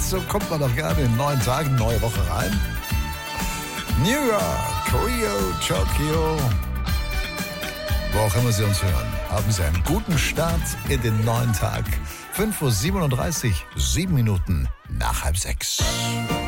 So kommt man doch gerne in 9 Tagen, neue Woche rein. New York, Rio, Tokio, wo auch immer Sie uns hören, haben Sie einen guten Start in den neuen Tag. 5:37 Uhr, 7 Minuten nach 5:30.